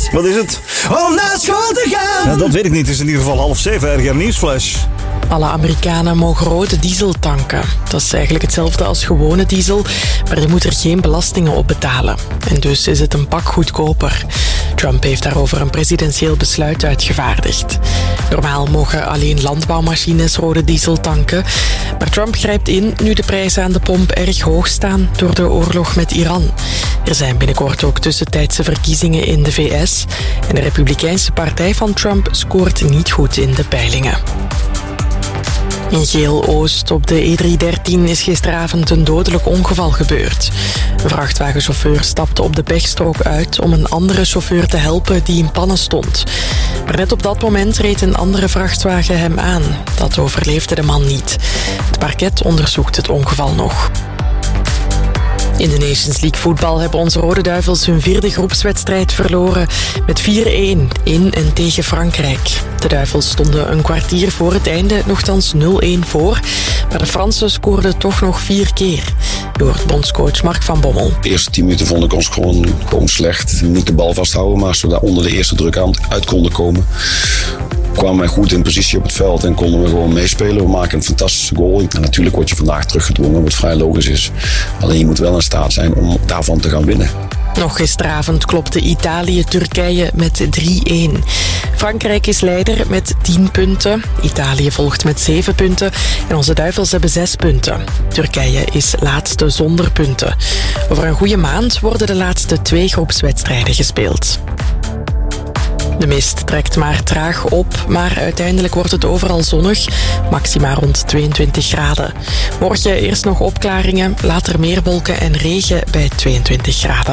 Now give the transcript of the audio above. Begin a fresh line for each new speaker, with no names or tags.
Wat is het?
Om naar school te gaan.
Ja, dat weet ik niet. Het is in ieder geval 6:30. RGR Nieuwsflash.
Alle Amerikanen mogen rode diesel tanken. Dat is eigenlijk hetzelfde als gewone diesel, maar je moet er geen belastingen op betalen. En dus is het een pak goedkoper. Trump heeft daarover een presidentieel besluit uitgevaardigd. Normaal mogen alleen landbouwmachines rode diesel tanken. Maar Trump grijpt in nu de prijzen aan de pomp erg hoog staan door de oorlog met Iran. Er zijn binnenkort ook tussentijdse verkiezingen in de VS. En de Republikeinse partij van Trump scoort niet goed in de peilingen. In Geel-Oost op de E313 is gisteravond een dodelijk ongeval gebeurd. Een vrachtwagenchauffeur stapte op de pechstrook uit om een andere chauffeur te helpen die in pannen stond. Maar net op dat moment reed een andere vrachtwagen hem aan. Dat overleefde de man niet. Het parket onderzoekt het ongeval nog. In de Nations League voetbal hebben onze Rode Duivels hun 4e groepswedstrijd verloren met 4-1 in en tegen Frankrijk. De Duivels stonden een kwartier voor het einde nogthans 0-1 voor, maar de Fransen scoorden toch nog 4 keer. Je hoort bondscoach Mark van Bommel.
De eerste 10 minuten vond ik ons gewoon slecht. Niet de bal vasthouden, maar als we daar onder de eerste druk uit konden komen, kwamen wij goed in positie op het veld en konden we gewoon meespelen. We maken een fantastische goal. En natuurlijk word je vandaag teruggedwongen, wat vrij logisch is. Alleen je moet wel in staat zijn om daarvan te gaan winnen.
Nog gisteravond klopte Italië Turkije met 3-1. Frankrijk is leider met 10 punten. Italië volgt met 7 punten. En onze Duivels hebben 6 punten. Turkije is laatste zonder punten. Over een goede maand worden de laatste 2 groepswedstrijden gespeeld. De mist trekt maar traag op, maar uiteindelijk wordt het overal zonnig. Maxima rond 22 graden. Morgen eerst nog opklaringen, later meer wolken en regen bij 22 graden.